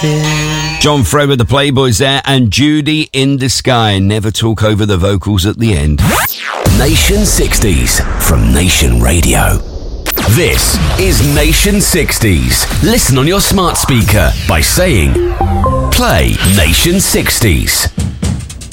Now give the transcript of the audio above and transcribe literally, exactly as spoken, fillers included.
still. John Frey with the Playboys there, and Judy in the Sky. Never talk over the vocals at the end. Nation sixties from Nation Radio. This is Nation sixties. Listen on your smart speaker by saying, play Nation sixties.